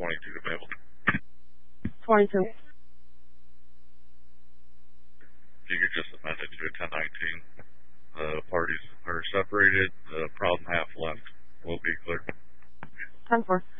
22 available. 22. If you could just amend it to a 1019. The parties are separated. The problem half left will be clear. 10-4.